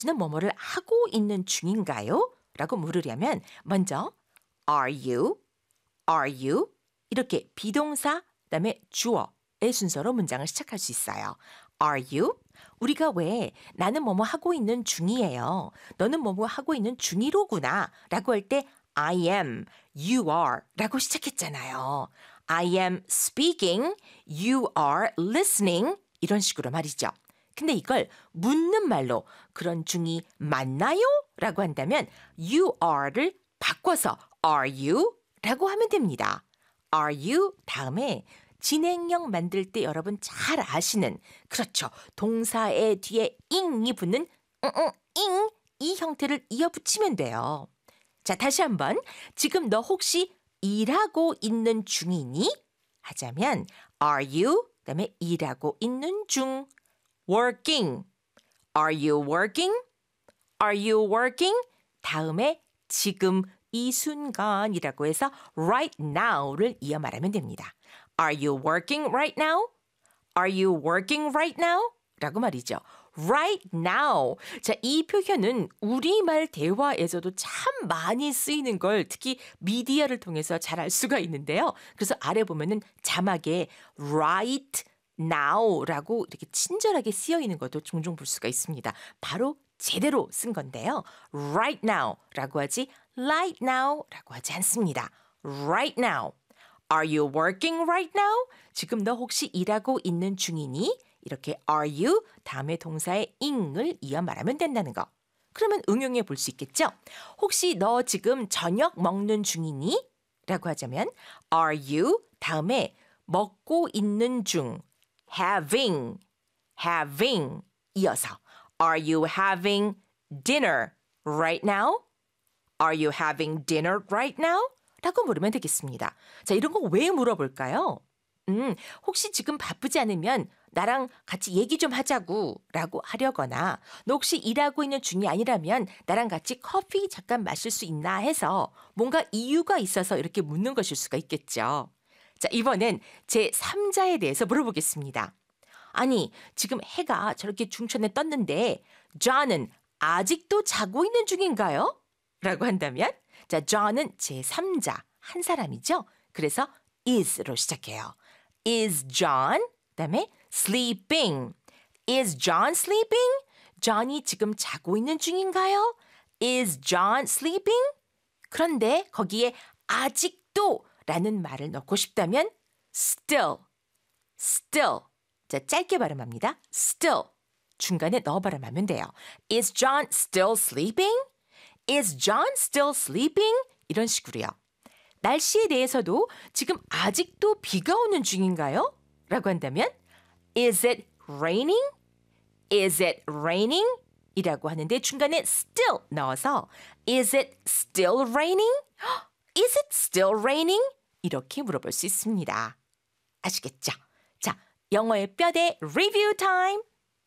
는 뭐뭐를 하고 있는 중인가요? 라고 물으려면 먼저 Are you? Are you? 이렇게 비동사 그다음에 주어의 순서로 문장을 시작할 수 있어요. Are you? 우리가 왜 나는 뭐뭐 하고 있는 중이에요. 너는 뭐뭐 하고 있는 중이로구나 라고 할 때 I am, you are 라고 시작했잖아요. I am speaking, you are listening 이런 식으로 말이죠. 근데 이걸 묻는 말로 그런 중이 맞나요? 라고 한다면 you are를 바꿔서 are you? 라고 하면 됩니다. Are you? 다음에 진행형 만들 때 여러분 잘 아시는 그렇죠. 동사의 뒤에 ing이 붙는 ing 이 형태를 이어붙이면 돼요. 자, 다시 한번 지금 너 혹시 일하고 있는 중이니? 하자면 Are you? 그다음에 일하고 있는 중 working. Are you working? Are you working? 다음에 지금 이 순간이라고 해서 right now를 이어 말하면 됩니다. Are you working right now? Are you working right now? 라고 말이죠. Right now. 자, 이 표현은 우리말 대화에서도 참 많이 쓰이는 걸 특히 미디어를 통해서 잘 알 수가 있는데요. 그래서 아래 보면은 자막에 right now라고 이렇게 친절하게 쓰여 있는 것도 종종 볼 수가 있습니다. 바로 제대로 쓴 건데요. right now라고 하지 right now라고 하지 않습니다. right now. Are you working right now? 지금 너 혹시 일하고 있는 중이니? 이렇게 are you 다음에 동사의 ing을 이어 말하면 된다는 거. 그러면 응용해 볼 수 있겠죠? 혹시 너 지금 저녁 먹는 중이니? 라고 하자면 are you 다음에 먹고 있는 중 having 이어서 Are you having dinner right now? Are you having dinner right now? 라고 물으면 되겠습니다. 자, 이런 거 왜 물어볼까요? 혹시 지금 바쁘지 않으면 나랑 같이 얘기 좀 하자고 라고 하려거나 너 혹시 일하고 있는 중이 아니라면 나랑 같이 커피 잠깐 마실 수 있나 해서 뭔가 이유가 있어서 이렇게 묻는 것일 수가 있겠죠. 자, 이번엔 제 3자에 대해서 물어보겠습니다. 아니, 지금 해가 저렇게 중천에 떴는데 John은 아직도 자고 있는 중인가요? 라고 한다면 자, John은 제 3자, 한 사람이죠. 그래서 is로 시작해요. Is John? 그다음에 sleeping. Is John sleeping? John이 지금 자고 있는 중인가요? Is John sleeping? 그런데 거기에 아직도 라는 말을 넣고 싶다면 still. 자, 짧게 발음합니다. still. 중간에 넣어 발음하면 돼요. Is John still sleeping? Is John still sleeping? 이런 식으로요. 날씨에 대해서도 지금 아직도 비가 오는 중인가요? 라고 한다면 Is it raining? Is it raining? 이라고 하는데 중간에 still 넣어서 Is it still raining? Is it still raining? 이렇게 물어볼 수 있습니다. 아시겠죠? 자, 영어의 뼈대 리뷰 타임.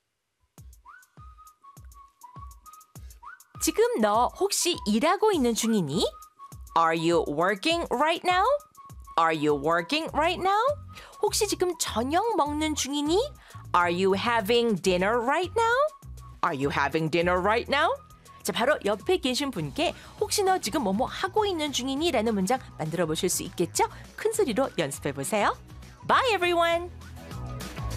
지금 너 혹시 일하고 있는 중이니? Are you working right now? Are you working right now? 혹시 지금 저녁 먹는 중이니? Are you having dinner right now? Are you having dinner right now? 자, 바로 옆에 계신 분께 혹시 너 지금 뭐뭐 하고 있는 중이니? 라는 문장 만들어 보실 수 있겠죠? 큰 소리로 연습해 보세요. Bye everyone!